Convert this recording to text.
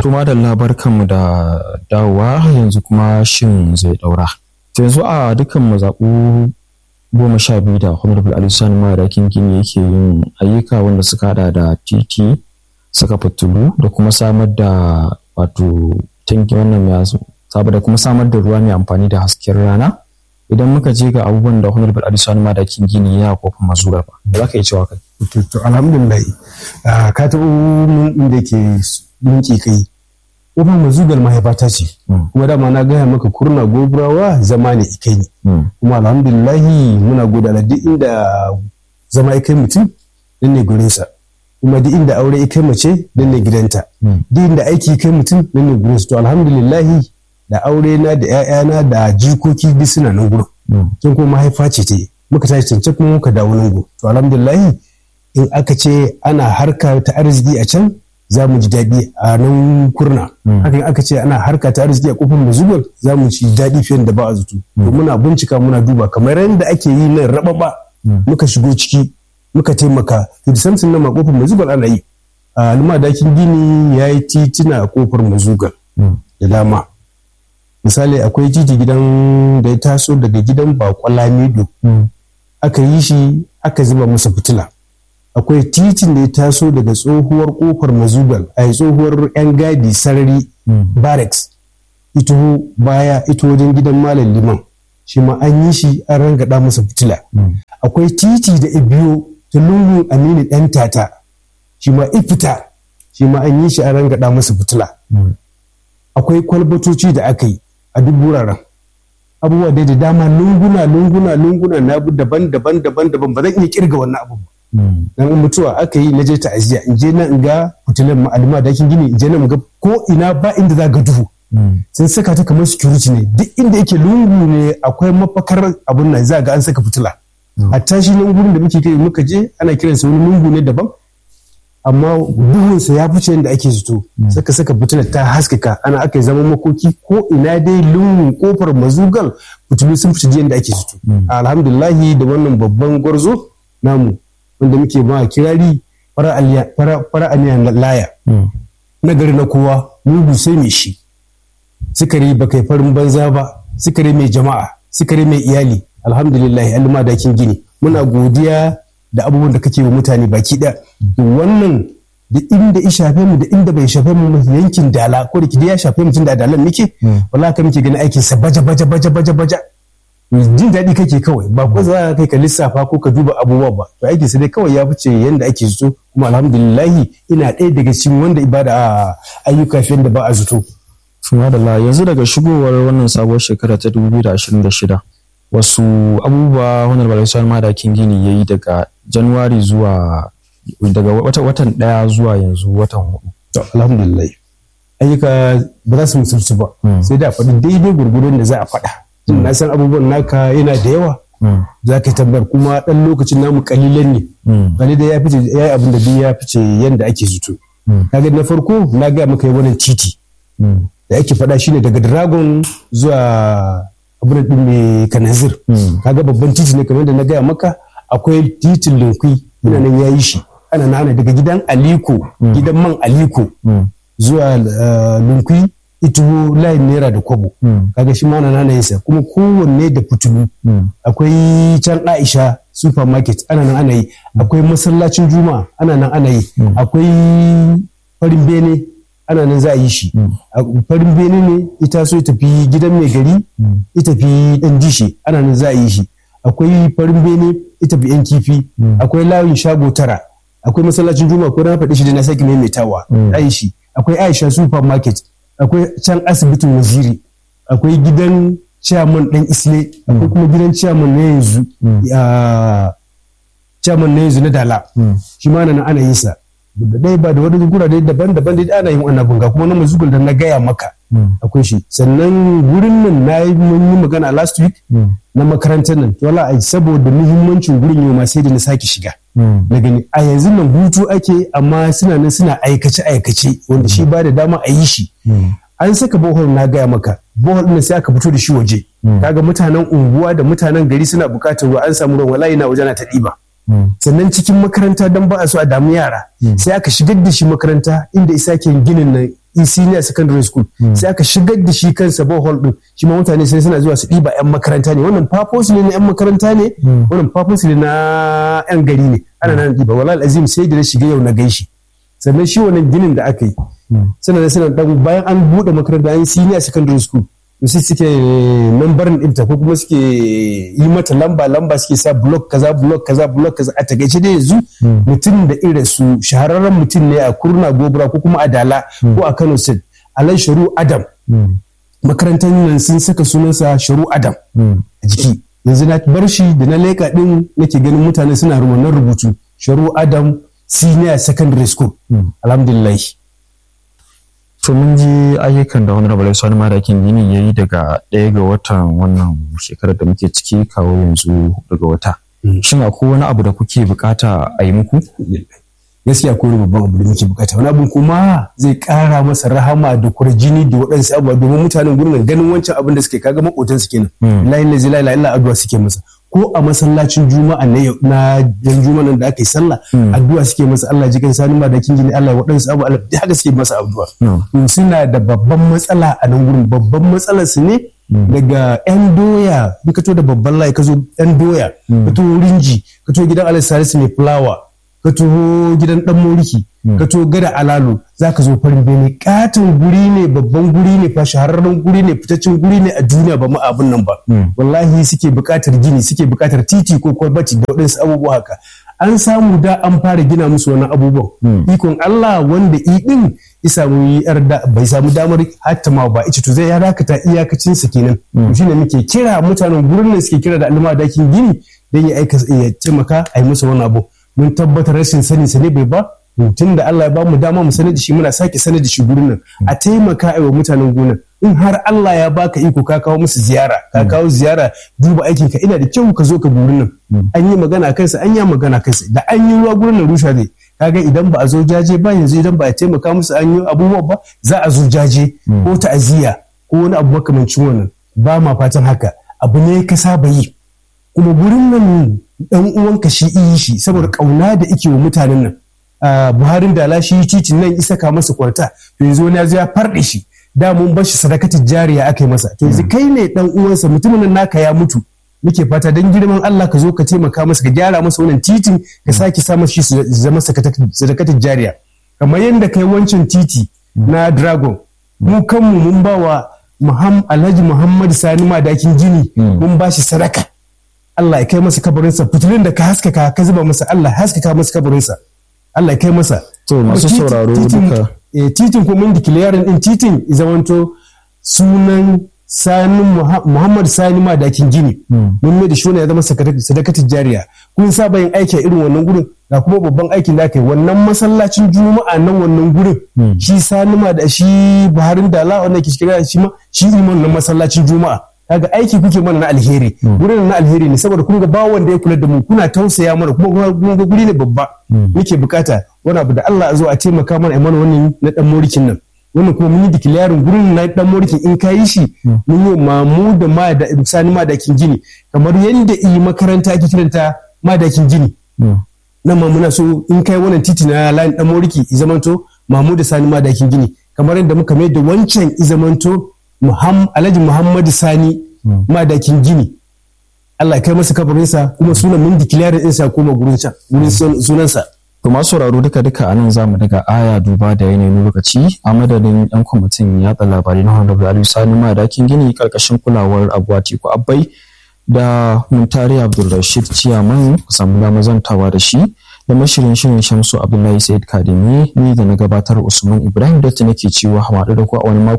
Tuma da labarkanmu da dawowa yanzu kuma shin zai daura. Ta yanzu a dukkan mazaɓu 12 da Honorable Ali Sani Madakin Gini yake yin ayyuka wanda suka hada da titi, saka fitilu da kuma samar da wato tanki wannan ya saba da kuma samar da ruwa mai amfani da hasken rana. Idan muka je ga abubuwan da Honorable Ali Sani Madakin Gini ya kofin Mazugar ba, za ka yi cewa kai. To alhamdulillah ka taɓo inda ke dinki kai. Kofar Mazugar mahaifata ce, kuma dama na gaya maka kurna goburawa zama ne ikai ne. Kuma alhamdulillahi muna godala duk inda zama ikai mutum nan ne gurinsa. Kuma duk inda aure ikai mace nan ne gidanta. Duk inda aiki ikai mutum nan ne gurinsa. To alhamdulillahi da aure na da 'ya'yana da jikoki duk suna nan gurin. Kin kuma mahaifa ce ta yi. Muka tashi cance kuma muka dawo nan gurin. To alhamdulillahi in aka ce ana harka ta arziki a can za mu ji daɗi a nan kurna. Hakan aka ce ana harka ta arziki a kofar Mazugar za mu ci daɗi fiye da ba a zato. To muna bincika muna duba kamar yadda ake yi nan rababa muka shigo ciki muka taimaka. To da samsin nan ma kofar Mazugar ana yi. Madakin Gini ya yi titina a kofar Mazugar da dama. Misali akwai titi gidan da ya taso daga gidan Bakwala Medo. Aka yi shi aka zuba masa fitila. Akwai titin da ya taso daga tsohuwar kofar Mazugar a tsohuwar 'yan gadi sarari barracks ito baya ito wajen gidan Malam Liman shi ma an yi shi an rangada masa fitila. Akwai titi da ibiyo ta lungun Aminu ɗan tata shi ma ifita shi ma an yi shi an rangada masa fitila. Akwai kwalbatoci da aka yi a duk wuraren abubuwa da dama lunguna na daban ba zan iya kirga wannan abu ba. Dan mutuwa aka yi na je ta'aziyya in je nan in ga fitilan Madakin Gini in je nan in ga ko ina ba inda za ga duhu. Sun saka ta kamar security ne duk inda yake lungu ne akwai mafakar abun nan za ga an saka fitila. Hatta shi nan gurin da muke kai muka je ana kiransa wani lungu ne daban amma duhunsa ya fice yadda ake zato. Saka fitilar ta haskaka ana aka yi zaman makoki ko ina dai lungun kofar Mazugar fitilu sun fice yadda ake zato. Alhamdulillahi da wannan babban gwarzo namu wanda muke ba kirari fara aniyan laya na gari na kowa mugu sai mai shi. Sukari ba kai farin banza ba, sukari mai jama'a, sukari mai iyali. Alhamdulillah Madakin Gini muna godiya da abubuwan da kake wa mutane baki ɗaya. Wannan da inda ya shafe mu da inda bai shafe mu yankin Dala ko da ya shafe mu tun da Dalan muke wallahi ka muke ganin aikin sa baja jin daɗi kake kawai ba ko za ka kai ka lissafa ko ka duba abubuwa ba. To aikin sa dai kawai ya fice yanda ake zato kuma alhamdulillah ina ɗaya daga cikin wanda ibada a ayyuka fiye da ba a zato. Subhanallah, yanzu daga shigowar wannan sabuwar shekara ta 2026 wasu abubuwa Honorable Ali Sani Madakin Gini ya yi daga Januwari zuwa daga watan 1 zuwa yanzu watan 4. To alhamdulillah ayyuka ba za su musulci ba sai da faɗi daidai gurgurun da za a faɗa. Na san abubuwan naka yana da yawa za ka tabbar kuma ɗan lokacin namu kalilan ne. Bani da ya yi abin da biyu ya fice yadda ake zuto. Kaga na farko na ga maka yi wannan titi da ake faɗa shine daga Dragon zuwa abin da mai Kanazir. Kaga babban titi ne kamar da na gaya maka akwai titin Linkwi ina nan ya yi shi ana daga gidan Aliko gidan man Aliko zuwa Linkwi ito layin naira da kwabo. Kaga shi ma na yinsa kuma kowanne da fitulu. Akwai can Aisha supermarket ana nan ana yi. Akwai masallacin Juma'a ana nan ana yi. Akwai farin bene ana nan za a yi shi. Farin bene ne ita so tafi gidan mai gari ita fi ɗan dishi ana nan za a yi shi. Akwai farin bene ita fi yan kifi. Akwai layin shago 9. Akwai masallacin Juma'a ko na faɗi shi da na sake maimaitawa a yi shi. Akwai Aisha supermarket. Akwai can asibitin Waziri. Akwai gidan chairman ɗan Isle. Akwai kuma gidan chairman na yanzu na Dala. Shi ma nan ana yin sa. Da dai ba da wani gurare daban-daban dai ana yin wannan bunga kuma na Mazugar da na gaya maka. Akwai shi. Sannan wurin nan na yi magana last week na makarantar nan. To wala saboda muhimmancin gurin yau ma sai da na sake shiga. Na gani a yanzu nan hutu ake amma suna nan suna aikace wanda shi ba da dama a yi shi. An saka bohol na gaya maka bohol ɗin sai aka fito da shi waje. Kaga mutanen unguwa da mutanen gari suna buƙatar ruwa an samu ruwan wallahi na waje na ta ɗiba. Sannan cikin makaranta don ba a so a damu yara sai aka shigar da shi makaranta inda isa ke ginin nan senior secondary school sai aka shigar da shi kansa bohol din shi ma mutane sai suna zuwa su ɗiba 'yan makaranta ne, wannan purpose ne na 'yan makaranta ne, wannan purpose ne na 'yan gari ne, ana nan ɗiba. Wallahi azim sai da na shiga yau na gaishi. Sannan shi wannan ginin da aka yi suna dan bayan an buɗe makaranta an yi senior secondary school su suke nambarin ɗinta ko kuma suke yi mata lamba suke sa block kaza a takaice dai yanzu mutum da irin su shahararren mutum ne a Kurna Gobra ko kuma a Dala ko a Kano State, Alai Sharu Adam, makarantar nan sun saka sunansa Sharu Adam a jiki. Yanzu na bar shi da na leka din nake ganin mutane suna wannan rubutu Sharu Adam Senior Secondary School. Alhamdulillah. To mun ji ayyukan da Honorable Sani Madakin Gini ya yi daga 1 ga watan wannan shekarar da muke ciki kawo yanzu daga wata. Shin akwai wani abu da kuke bukata a yi muku? Gaskiya akwai babban abu da muke bukata. Wani abu kuma zai kara masa rahama da kurjini da waɗansu abubuwa domin mutanen gurin ganin wancan abin da suke kaga makotansu kenan. La ilaha illa addu'a suke masa. Ko a masallacin juma'a na yan juma'a nan da aka yi sallah addu'a suke masa, Allah jikin Sani Madakin Gini, Allah waɗansu abu Allah haka suke masa addu'a. Suna da babban matsala a nan gurin, babban matsalar su ne daga yan doya, in ka to da babban layi ka zo yan doya, ka to rinji, ka to gidan Alhaji Salisu mai fulawa, ka to gidan Dan Moriki, ka to gada Alalo, za ka zo farin bene, katon guri ne, babban guri ne, fa shahararren guri ne, fitaccen guri ne a duniya, ba ma abin nan ba. Wallahi suke buƙatar gini, suke buƙatar titi ko kwalbati da waɗansu abubuwa haka. An samu da an fara gina musu wannan abubuwan. Ikon Allah wanda idin bai samu damar hattama ba, ita to zai ya dakata iyakacinsa kenan. Shi ne muke kira mutanen gurin da suke kira da Alhaji Madakin Gini don ya taimaka a yi musu wani abu. Mun tabbatar rashin sani sa ne bai ba, tun da Allah ya ba mu dama mu sanar da shi, muna sake sanar da shi gurin nan a taimaka a wa mutanen gonan. In har Allah ya baka iko ka kawo musu ziyara, ka kawo ziyara duba aikin ka, ina da kyau ka zo ka gurin nan. An yi magana kansa, an yi magana kansa, da an yi ruwa gurin nan rusha zai. Kaga idan ba a zo jaje ba yanzu, idan ba a taimaka musu an yi abubuwa ba, za a zo jaje ko ta'aziyya ko wani abu makamancin wannan. Ba ma fatan haka, abu ne ka saba yi. Kuma gurin nan dan uwanka shi yi shi saboda kauna da ike wa mutanen nan. Buharin Dala shi titin nan isa ka masa kwarta, to yanzu wani ya farɗe shi, da mun bar shi sadakatin jariya aka yi masa, to yanzu kai ne dan uwansa, mutumin nan naka ya mutu, muke fata dan girman Allah ka zo ka taimaka masa, ka gyara masa wannan titin, ka sake sa masa shi su zama sadakatin jariya kamar yadda kai wancan titi na Dragon. Mu kanmu mun ba wa Alhaji Muhammad Sani Madakin Gini mun ba shi sadaka, Allah ya kai masa kabarinsa, fitilun da ka haskaka ka zuba masa, Allah haskaka masa kabarinsa, Allah ya kai masa. To masu sauraro duka titin ko mun declaring din titin zamanto sunan Sani Muhammad Sani Madakin Gini, mun mai da shi ya zama sadakatin jariya. Kun saba yin aiki a irin wannan gurin, ga kuma babban aikin da aka yi wannan masallacin juma'a nan wannan gurin, shi Sani da shi Buharin Dala wanda ke shiga shi ma shi iman nan masallacin juma'a. Kaga aiki kuke mana na alheri, gurin na alheri ne saboda kun ga ba wanda ya kula da mu, kuna tausaya mana, kuma kun ga guri ne babba. Muke bukata wani abu da Allah a zo a taimaka mana mana wannan na Dan Morikin nan. Wannan kuma mun yi declaring gurin na Dan Morikin, in ka yi shi mun yi mamu da Sani Madakin Gini, kamar yadda yi makaranta ake kiranta Madakin Gini. Nan ma muna so in kai wannan titi na layin Dan Moriki i zamanto mamu da Sani Madakin Gini, kamar yadda muka mai da wancan i zamanto Alhaji Muhammadu Sani Madakin Gini. Allah ya kai masa kabarinsa, kuma sunan mun declaring ɗinsa kuma gurin sunansa. To masu sauraro duka a nan zamu daga aya duba da yanayin lokaci, a madadin yan kwamitin yaɗa labarai na Honorable Aliyu Sani Madakin Gini karkashin kulawar Abuwati ko Abbai da Muntari Abdulrashid Ciyaman, ku samu damar zantawa da shi, da mashirin shirin Shamsu Abdullahi Said Kadimi, ni da na gabatar Usman Ibrahim da nake cewa haɗu da ku a wani mako.